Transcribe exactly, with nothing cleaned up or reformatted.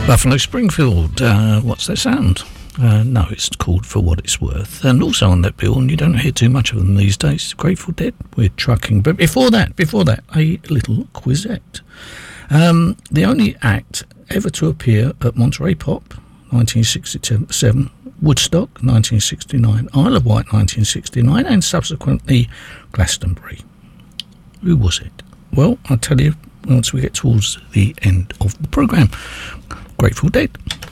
Buffalo Springfield, uh, what's that sound? Uh, no, it's called For What It's Worth. And also on that bill, and you don't hear too much of them these days, Grateful Dead with Trucking. But before that, before that, a little quizette. Um, the only act ever to appear at Monterey Pop, nineteen sixty-seven, Woodstock, nineteen sixty-nine, Isle of Wight, nineteen sixty-nine, and subsequently Glastonbury. Who was it? Well, I'll tell you once we get towards the end of the programme. Grateful Dead.